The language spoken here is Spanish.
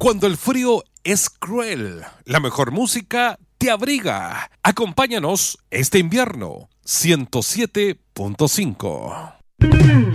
Cuando el frío es cruel, la mejor música te abriga. Acompáñanos este invierno. 107.5